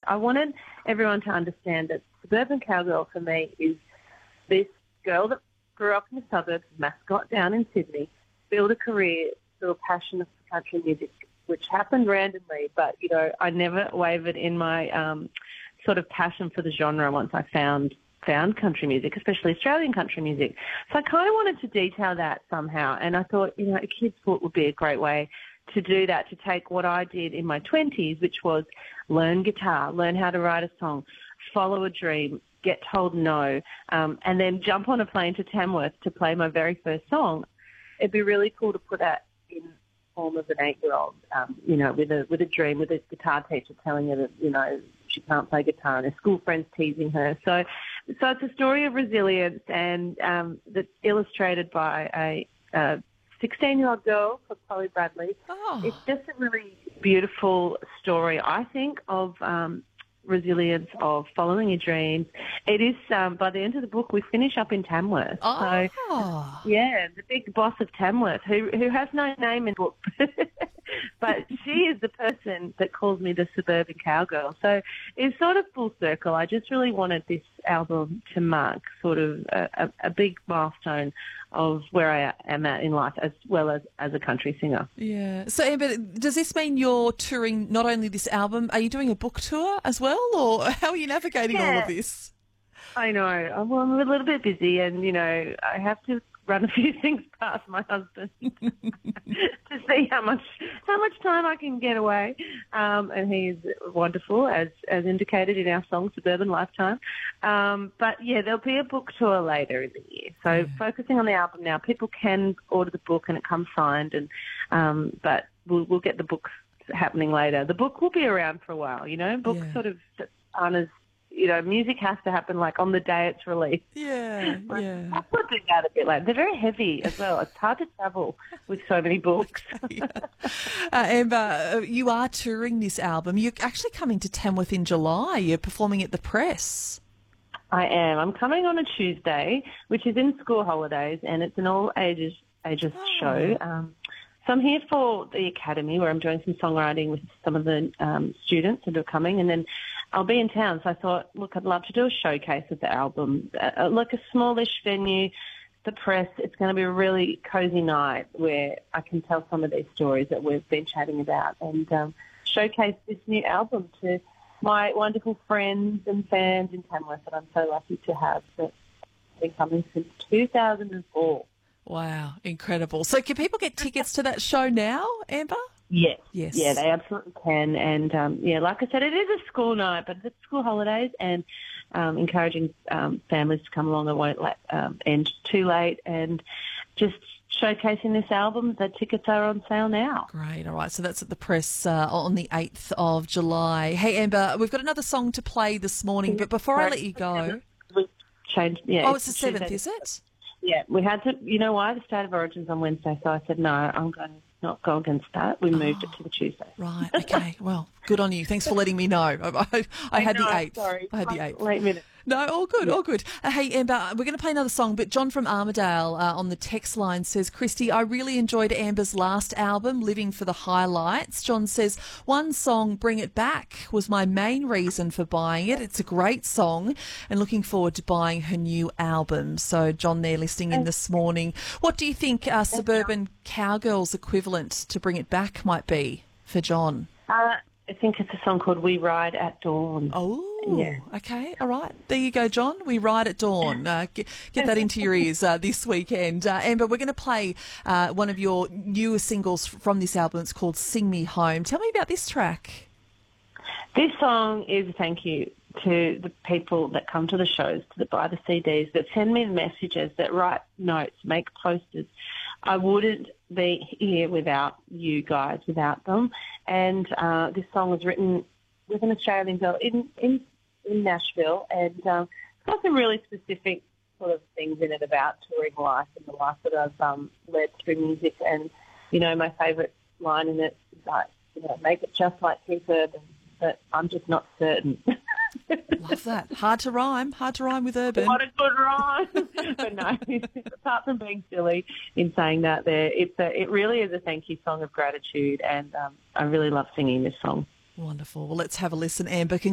I wanted everyone to understand that Suburban Cowgirl for me is this girl that grew up in the suburbs, Mascot down in Sydney, built a career through a passion for country music, which happened randomly, but, you know, I never wavered in my sort of passion for the genre once I found country music, especially Australian country music. So I kind of wanted to detail that somehow, and I thought, you know, a kid's book would be a great way to do that, to take what I did in my 20s, which was learn guitar, learn how to write a song, follow a dream, get told no, and then jump on a plane to Tamworth to play my very first song. It'd be really cool to put that in the form of an 8-year-old, you know, with a dream, with a guitar teacher telling her that, you know, she can't play guitar and her school friends teasing her. So it's a story of resilience, and that's illustrated by a 16-year-old girl called Chloe Bradley. Oh. It's just a really beautiful story, I think, of resilience, of following your dreams. It is, by the end of the book, we finish up in Tamworth. Oh. So, yeah, the big boss of Tamworth, who has no name in the book, but she is the person that calls me the Suburban Cowgirl. So it's sort of full circle. I just really wanted this album to mark sort of a big milestone of where I am at in life, as well as a country singer. Yeah. So, Amber, does this mean you're touring not only this album, are you doing a book tour as well, or how are you navigating all of this? I know. Well, I'm a little bit busy, and, you know, I have to run a few things past my husband to see how much time I can get away. And he's wonderful, as indicated in our song Suburban Lifetime. But yeah, there'll be a book tour later in the year. So focusing on the album now, people can order the book and it comes signed, and but we'll get the books happening later. The book will be around for a while, you know. Books sort of aren't as, you know, music has to happen like on the day it's released. Yeah. I'll put it out a bit later. They're very heavy as well. It's hard to travel with so many books. Amber, you are touring this album. You're actually coming to Tamworth in July. You're performing at the Press. I am. I'm coming on a Tuesday, which is in school holidays, and it's an all ages show. So I'm here for the Academy, where I'm doing some songwriting with some of the students that are coming, and then I'll be in town. So I thought, look, I'd love to do a showcase of the album, like a smallish venue, the Press. It's going to be a really cozy night where I can tell some of these stories that we've been chatting about, and showcase this new album to my wonderful friends and fans in Tamworth that I'm so lucky to have, that's been coming since 2004. Wow, incredible. So can people get tickets to that show now, Amber? Yes. Yes. Yeah, they absolutely can. And, like I said, it is a school night, but it's school holidays, and encouraging families to come along. I won't end too late, and just showcasing this album. The tickets are on sale now. Great. All right. So that's at the Press on the 8th of July. Hey, Amber, we've got another song to play this morning, but before I let you go... We've changed, yeah. Oh, it's the 7th, is it? Yeah, we had to, you know why? The State of Origin's on Wednesday, so I said, no, I'm going to not go against that. We moved it to the Tuesday. Right, okay. Well, good on you. Thanks for letting me know. I had the 8th. Sorry. I had the 8th. Late minute. No, all good, all good. Hey, Amber, we're going to play another song, but John from Armidale on the text line says, Christy, I really enjoyed Amber's last album, Living for the Highlights. John says, one song, Bring It Back, was my main reason for buying it. It's a great song and looking forward to buying her new album. So, John there listening in this morning. What do you think Suburban Cowgirl's equivalent to Bring It Back might be for John? I think it's a song called We Ride at Dawn. Oh, yeah. Okay. All right. There you go, John. We Ride at Dawn. Get that into your ears this weekend. Amber, we're going to play one of your newer singles from this album. It's called Sing Me Home. Tell me about this track. This song is a thank you to the people that come to the shows, that buy the CDs, that send me messages, that write notes, make posters. I wouldn't be here without you guys, without them. And this song was written with an Australian girl in Nashville, and it's got some really specific sort of things in it about touring life and the life that I've led through music. And, you know, my favourite line in it is like, you know, make it just like Keith Urban, but I'm just not certain. Love that. Hard to rhyme with Urban. What a good rhyme. But no, apart from being silly in saying that there, it really is a thank you song of gratitude, and I really love singing this song. Wonderful. Well, let's have a listen, Amber.